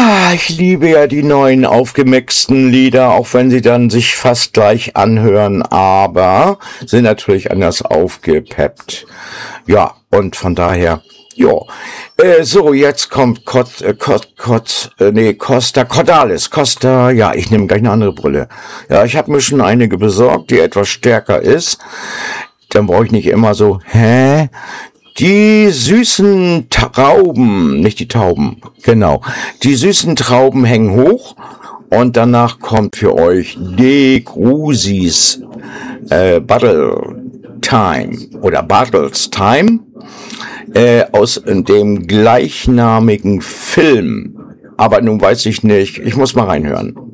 Ich liebe ja die neuen aufgemixten Lieder, auch wenn sie dann sich fast gleich anhören, aber sind natürlich anders aufgepeppt. Ja, und von daher, ja. So, jetzt kommt Costa Cordalis. Costa, ja, ich nehme gleich eine andere Brille. Ja, ich habe mir schon einige besorgt, die etwas stärker ist. Dann brauche ich nicht immer so, Die süßen Trauben, nicht die Tauben, genau. Die süßen Trauben hängen hoch und danach kommt für euch De Grusis Battle Time oder Battles Time aus dem gleichnamigen Film. Aber nun weiß ich nicht, ich muss mal reinhören.